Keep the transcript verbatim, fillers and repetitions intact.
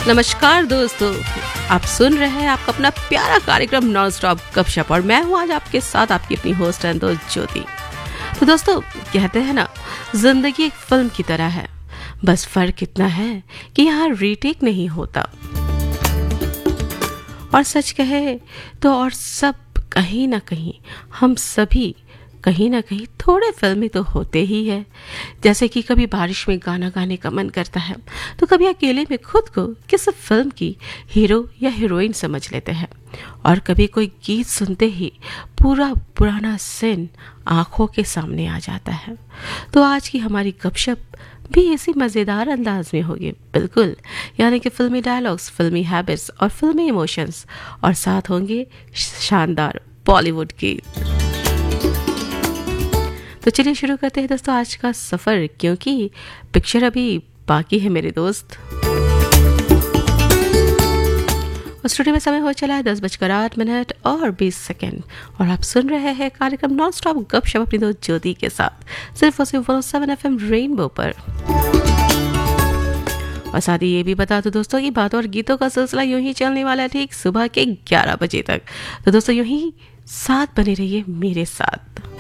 नमस्कार दोस्तों, आप सुन रहे हैं आपका अपना प्यारा कार्यक्रम नॉन स्टॉप गपशप और मैं हूं आज आपके साथ आपकी अपनी होस्ट एंड दोस्त ज्योति। तो दोस्तों, कहते हैं ना, जिंदगी एक फिल्म की तरह है, बस फर्क इतना है कि यहाँ रीटेक नहीं होता। और सच कहे तो और सब कहीं ना कहीं हम सभी कहीं ना कहीं थोड़े फिल्मी तो होते ही है। जैसे कि कभी बारिश में गाना गाने का मन करता है तो कभी अकेले में खुद को किसी फिल्म की हीरो या हीरोइन समझ लेते हैं, और कभी कोई गीत सुनते ही पूरा पुराना सीन आंखों के सामने आ जाता है। तो आज की हमारी गपशप भी इसी मज़ेदार अंदाज में होगी, बिल्कुल, यानी कि फिल्मी डायलॉग्स, फिल्मी हैबिट्स और फिल्मी इमोशंस, और साथ होंगे शानदार बॉलीवुड गीत। तो चलिए शुरू करते हैं दोस्तों आज का सफर, क्योंकि पिक्चर अभी बाकी है मेरे दोस्त। और स्टूडियो में समय हो चला है दस बजकर आठ मिनट और बीस सेकेंड, और आप सुन रहे हैं कार्यक्रम नॉन स्टॉप गपशप अपनी दोस्त ज्योति के साथ, सिर्फ और सिर्फ one O seven F M rainbow पर। और साथ ही ये भी बता दो दोस्तों कि बातों और गीतों का सिलसिला यूं ही चलने वाला है ठीक सुबह के ग्यारह बजे तक। तो दोस्तों यूं ही साथ बने रहिए मेरे साथ।